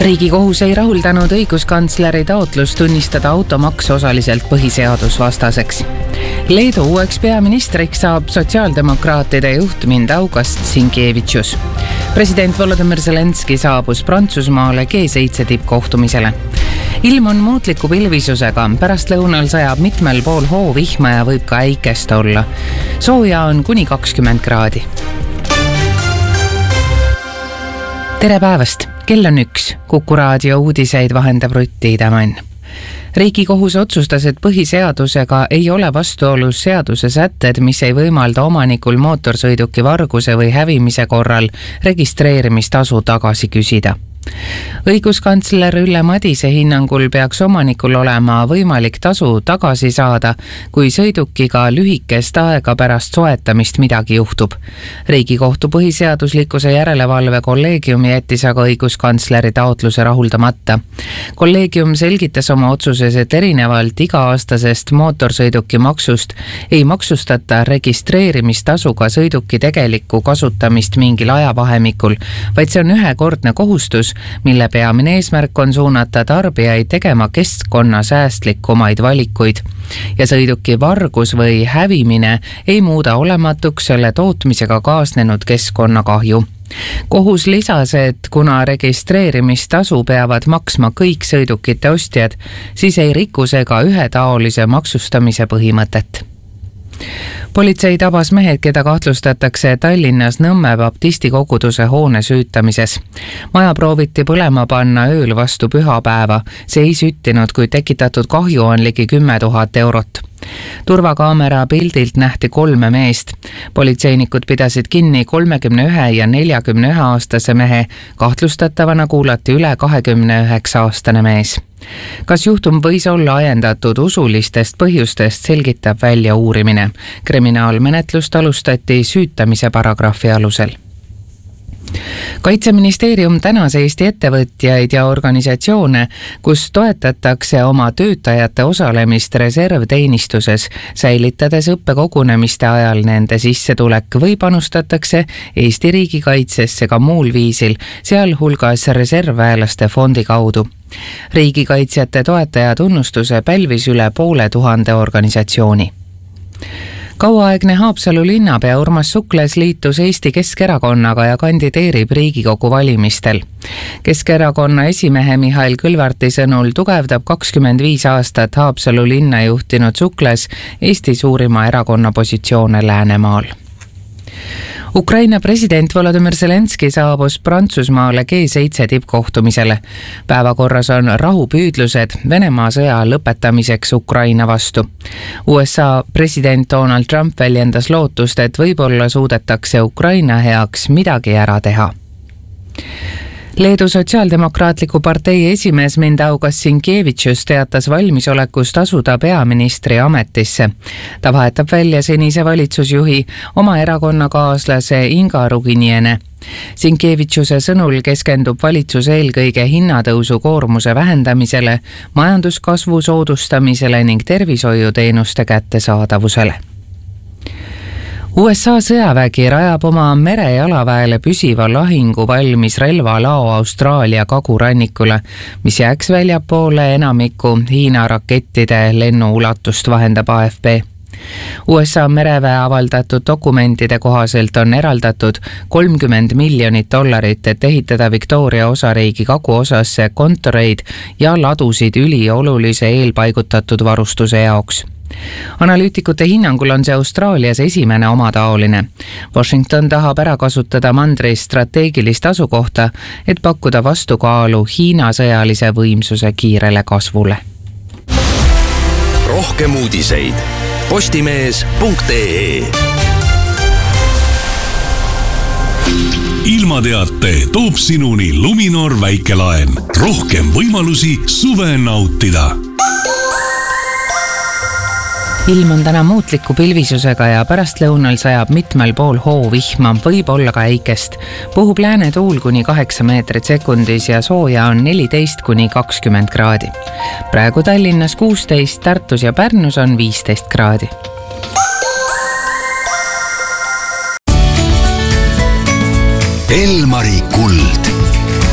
Riigikohus ei rahuldanud õiguskantsleri taotlust tunnistada automaks osaliselt põhiseadusvastaseks. Leedu uueks peaministriks saab sotsiaaldemokraatide juht Mindaugas Sinkevičius. President Volodymyr Zelenski saabus Prantsusmaale G7 tippkohtumisele. Ilm on muutliku pilvisusega, pärast lõunal sajab mitmel pool hoovihma ja võib ka äikest olla. Sooja on kuni 20 kraadi. Tere päevast! Kell on 1. Kuku raadio uudiseid vahendab Rutt Iidemann. Riigikohus otsustas, et põhiseadusega ei ole vastuolus seaduse sätted, mis ei võimalda omanikul mootorsõiduki varguse või hävimise korral registreerimistasu tagasi küsida. Õiguskantsler Ülle Madise hinnangul peaks omanikul olema võimalik tasu tagasi saada, kui sõidukiga lühikest aega pärast soetamist midagi juhtub. Riigikohtu põhiseaduslikkuse järelevalve kolleegium jättis aga õiguskantsleri taotluse rahuldamata. Kolleegium selgitas oma otsuses, et erinevalt iga-aastasest mootorsõiduki maksust ei maksustata registreerimistasuga sõiduki tegelikku kasutamist mingil ajavahemikul, vaid see on ühekordne kohustus, mille peamine eesmärk on suunata tarbijaid tegema keskkonnasäästlikumaid valikuid. Ja sõiduki vargus või hävimine ei muuda olematuks selle tootmisega kaasnenud keskkonnakahju. Kohus lisas, et kuna registreerimistasu peavad maksma kõik sõidukite ostjad, siis ei riku see ka ühetaolise maksustamise põhimõtet. Politsei tabas mehed, keda kahtlustatakse Tallinnas Nõmme baptisti koguduse hoone süütamises. Maja prooviti põlema panna ööl vastu pühapäeva. See ei süttinud, kui tekitatud kahju on ligi 10 000 eurot. Turvakaamera pildilt nähti 3 meest. Politseinikud pidasid kinni 31 ja 41-aastase mehe. Kahtlustatavana kuulati üle 29-aastane mees. Kas juhtum võis olla ajendatud usulistest põhjustest, selgitab välja uurimine. Kriminaalmenetlust alustati süütamise paragrahvi alusel. Kaitseministeerium tänas Eesti ettevõtjaid ja organisatsioone, kus toetatakse oma töötajate osalemist reservteenistuses, säilitades õppekogunemiste ajal nende sissetulek või panustatakse Eesti riigikaitsesse ka muul viisil, sealhulgas reservväelaste fondi kaudu. Riigikaitsjate toetaja tunnustuse pälvis üle 500 organisatsiooni. Kauaaegne Haapsalu linnapea Urmas Sukles liitus Eesti Keskerakonnaga ja kandideerib Riigikogu valimistel. Keskerakonna esimehe Mihhail Kõlvarti sõnul tugevdab 25 aastat Haapsalu linna juhtinud Sukles Eesti suurima erakonna positsioone Läänemaal. Ukraina president Volodymyr Zelenski saabus Prantsusmaale G7 tippkohtumisele. Päevakorras on rahupüüdlused Venemaa sõja lõpetamiseks Ukraina vastu. USA president Donald Trump väljendas lootust, et võib-olla suudetakse Ukraina heaks midagi ära teha. Leedu sotsiaaldemokraatliku partei esimees Mindaugas Sinkevičius teatas valmisolekust asuda peaministri ametisse. Ta vahetab välja senise valitsusjuhi oma erakonnakaaslase Inga Ruginiene. Sinkevičiuse sõnul keskendub valitsus eelkõige hinnatõusu koormuse vähendamisele, majanduskasvu soodustamisele ning tervishoiuteenuste kättesaadavusele. USA sõjavägi rajab oma merejalaväele püsiva lahingu valmis relvalao Austraalia kagurannikule, mis jääks väljapoole enamiku Hiina rakettide lennuulatust, vahendab AFP. USA mereväe avaldatud dokumentide kohaselt on eraldatud $30 miljonit, et ehitada Victoria osariigi kaguosasse kontoreid ja ladusid üliolulise eelpaigutatud varustuse jaoks. Analüütikute hinnangul on see Austraalias esimene omataoline. Washington tahab ära kasutada mandri strateegilist asukohta, et pakkuda vastukaalu Hiina sõjalise võimsuse kiirele kasvule. Rohkem uudiseid postimees.ee. Ilmateate toob sinuni Luminor väikelaen. Rohkem võimalusi suve nautida. Ilm on täna muutliku pilvisusega ja pärast lõunal sajab mitmel pool hoovihma, võib olla ka äikest. Puhub lääne tuul kuni 8 meetrit sekundis ja sooja on 14 kuni 20 kraadi. Praegu Tallinnas 16, Tartus ja Pärnus on 15 kraadi. Elmari kuld.